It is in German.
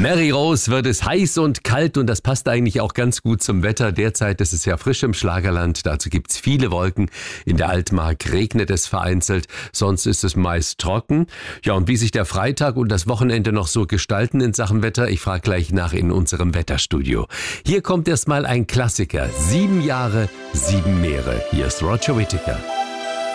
Mary Rose, wird es heiß und kalt und das passt eigentlich auch ganz gut zum Wetter. Derzeit ist es ja frisch im Schlagerland, dazu gibt's viele Wolken. In der Altmark regnet es vereinzelt, sonst ist es meist trocken. Ja, und wie sich der Freitag und das Wochenende noch so gestalten in Sachen Wetter, ich frage gleich nach in unserem Wetterstudio. Hier kommt erstmal ein Klassiker, 7 Jahre, 7 Meere. Hier ist Roger Whittaker.